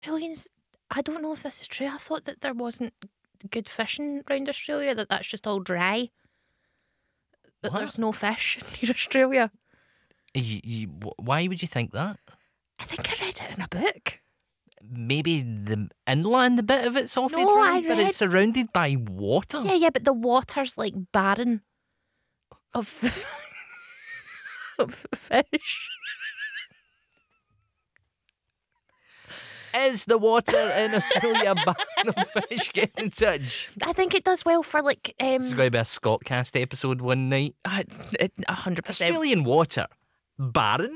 Australians, I don't know if this is true. I thought that there wasn't good fishing around Australia, that's just all dry. That What? there's no fish near Australia. Why would you think that? I think I read it in a book. Maybe the inland bit of it's awfully No, dry, I but read- it's surrounded by water. Yeah, but the water's like barren of of fish. Is the water in Australia barren of fish? Get in touch. I think it does well for like This is going to be a Scottcast episode one night. 100%. Australian water barren.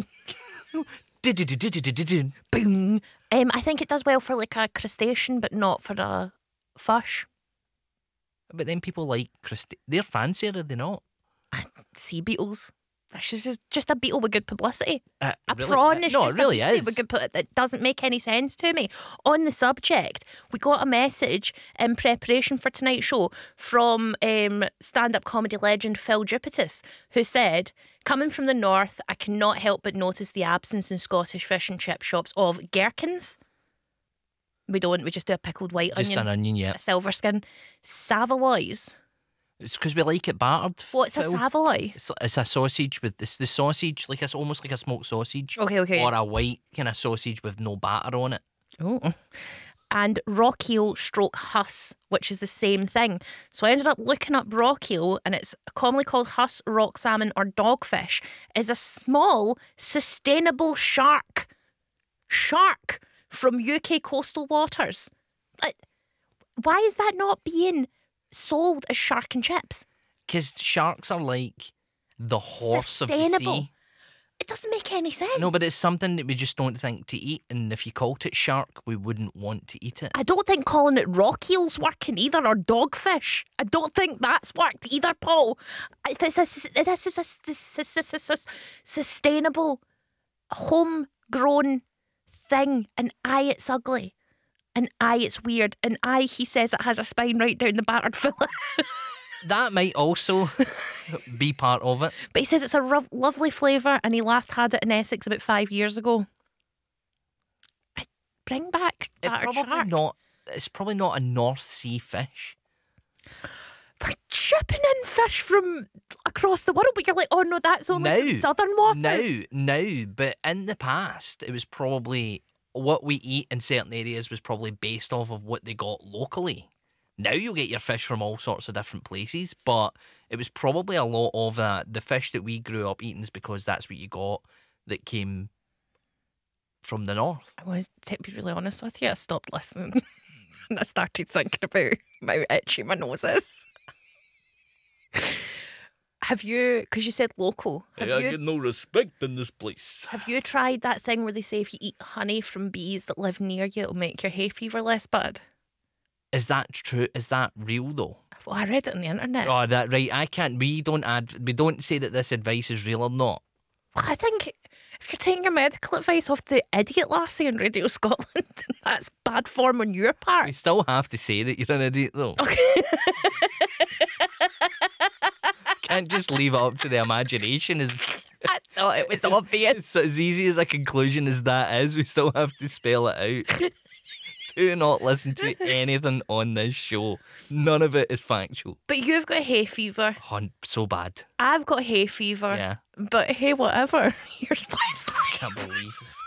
Boom. I think it does well for like a crustacean, but not for a fish. But then people like they're fancier, are they not? Sea beetles. That's just a beetle with good publicity. A Prawn is just it really a beastie is. with good it doesn't make any sense to me. On the subject, we got a message in preparation for tonight's show from stand-up comedy legend Phil Jupitus, who said, "Coming from the north, I cannot help but notice the absence in Scottish fish and chip shops of gherkins." We don't. We just do a pickled white Just onion, an onion, yeah. a silver skin, saveloys. It's because we like it battered. What's a Phil. saveloy? It's a sausage with the sausage, like it's almost like a smoked sausage. Okay. Or a white kind of sausage with no batter on it. Oh. And rock eel stroke huss, which is the same thing. So I ended up looking up rock eel, and it's commonly called huss, rock salmon, or dogfish, is a small, sustainable shark. Shark from UK coastal waters. Why is that not being sold as shark and chips? Because sharks are like the horse of the Sustainable. sea. It doesn't make any sense. No, but it's something that we just don't think to eat. And if you called it shark, we wouldn't want to eat it. I don't think calling it rock eel's working either, or dogfish. I don't think that's worked either, Paul. This is a sustainable, homegrown thing, and aye, it's ugly, and aye, it's weird, and aye, he says it has a spine right down the battered fillet. That might also be part of it. But he says it's a lovely flavour, and he last had it in Essex about 5 years ago. Bring back battered shark. It's probably not a North Sea fish. We're shipping in fish from across the world, but you're like, oh no, that's only from southern waters. Now, but in the past, it was probably what we eat in certain areas was probably based off of what they got locally. Now you'll get your fish from all sorts of different places, but it was probably a lot of that. The fish that we grew up eating is because that's what you got that came from the north. I want to be really honest with you. I stopped listening and I started thinking about how itchy my nose is. Have you, because you said local, I get no respect in this place. have you tried that thing where they say if you eat honey from bees that live near you, it'll make your hay fever less bad? Is that true? Is that real though? Well, I read it on the internet. Oh, that right. I can't. We don't say that this advice is real or not. Well, I think if you're taking your medical advice off the idiot lassie on Radio Scotland, that's bad form on your part. We still have to say that you're an idiot though. Okay. Can't just leave it up to the imagination. I thought it was obvious. It's as easy as a conclusion as that is. We still have to spell it out. Do not listen to anything on this show. None of it is factual. But you've got hay fever. So bad. I've got hay fever. Yeah. But hey, whatever. You're spicy. I can't believe